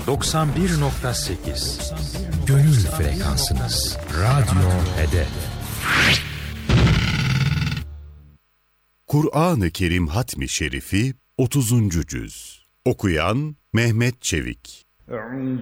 91.8 Gönül frekansınız. Radyo Hedef. Kur'an-ı Kerim Hatmi Şerifi 30. Cüz. Okuyan Mehmet Çevik.